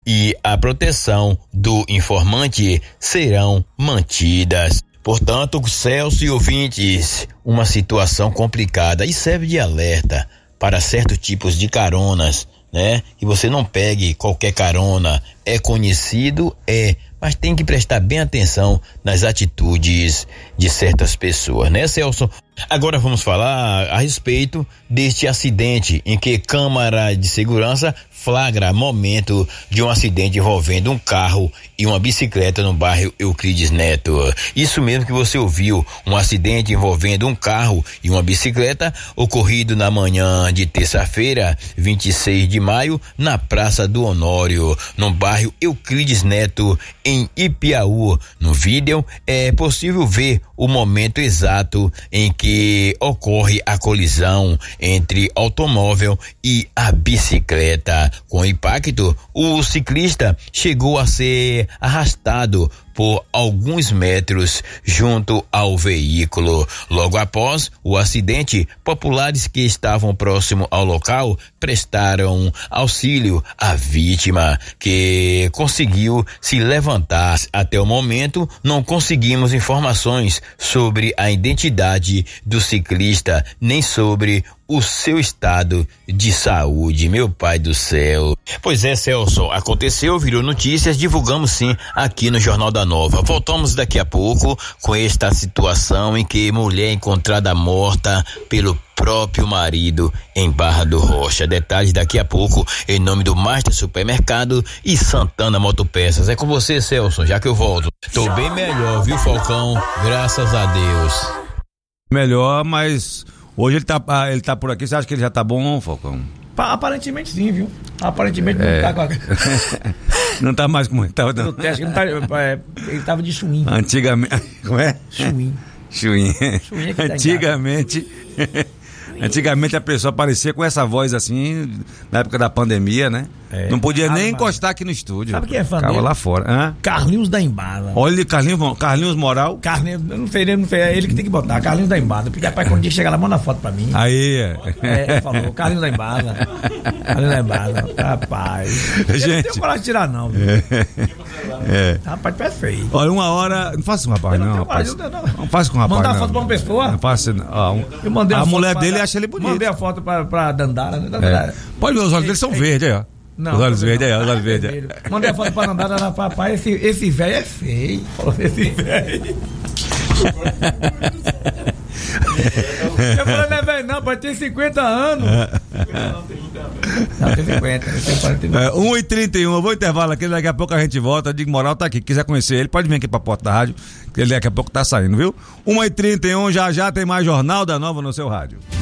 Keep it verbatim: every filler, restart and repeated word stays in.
e a proteção do informante serão mantidas. Portanto, Celso e ouvintes, uma situação complicada e serve de alerta para certos tipos de caronas, né? E você não pegue qualquer carona, é conhecido, é, mas tem que prestar bem atenção nas atitudes de certas pessoas, né, Celso? Agora vamos falar a respeito deste acidente em que câmara de segurança flagra momento de um acidente envolvendo um carro e uma bicicleta no bairro Euclides Neto. Isso mesmo que você ouviu, um acidente envolvendo um carro e uma bicicleta ocorrido na manhã de terça-feira, vinte e seis de maio, na Praça do Honório, no bairro Euclides Neto, em Ipiaú. No vídeo é possível ver o momento exato em que ocorre a colisão entre automóvel e a bicicleta. Com impacto, o ciclista chegou a ser arrastado por alguns metros junto ao veículo. Logo após o acidente, populares que estavam próximo ao local prestaram auxílio à vítima, que conseguiu se levantar. Até o momento, não conseguimos informações sobre a identidade do ciclista, nem sobre o seu estado de saúde, meu pai do céu. Pois é, Celso, aconteceu, virou notícias, divulgamos sim aqui no Jornal da Nova. Voltamos daqui a pouco com esta situação em que mulher encontrada morta pelo próprio marido em Barra do Rocha. Detalhes daqui a pouco em nome do Master Supermercado e Santana Motopeças. É com você, Celso, já que eu volto. Tô bem melhor, viu, Falcão? Graças a Deus. Melhor, mas hoje ele tá, ele tá por aqui. Você acha que ele já tá bom, Falcão? Aparentemente sim, viu? Aparentemente é. não tá com a... Não tá mais como ele tava. No teste, não tá, é, ele tava de chuim. Antigamente. Como é? Chuim. Chuim. Chuim é que tá Antigamente. Antigamente a pessoa aparecia com essa voz assim, na época da pandemia, né? É. Não podia ah, nem mas... encostar aqui no estúdio. Sabe quem é fã Ficava dele? lá fora. Hã? Carlinhos da Embada. Olha, Carlinhos, Carlinhos Moral. Carlinhos, não fez, não fez, é ele que tem que botar, Carlinhos da Embada. Porque rapaz, quando ele chegar lá, manda foto pra mim. Aí, é. É, ele falou, Carlinhos da Embada. Carlinhos da Embada. Rapaz. Gente. Eu não tenho coragem de tirar, não. Viu? É. É. Rapaz, tu é feio. Olha, uma hora. Não faça com o rapaz, não. não, rapaz. Coragem, não. Não faça com o rapaz. Mandar não. foto pra uma pessoa? Não faça. Ó, um... Eu mandei a a mulher foto dele pra... acha ele bonito. Mandei a foto pra, pra Dandara, né? Dandara. É. Pode ver, os olhos dele são verdes, aí, ó. Não, os olhos não, verdes, não. aí, os olhos verdes. Aí. Mandei a foto pra Dandara, ela, papai, esse, esse velho é feio. Falou, esse velho. Eu falei, não é velho, não, pai, tem cinquenta anos. Não, tem cinquenta, tem quarenta. É, um e trinta e um, eu vou intervalo aqui, daqui a pouco a gente volta. Digo Moral tá aqui, quiser conhecer ele, pode vir aqui pra porta da rádio, que ele daqui a pouco tá saindo, viu? um e trinta e um, já já tem mais Jornal da Nova no seu rádio.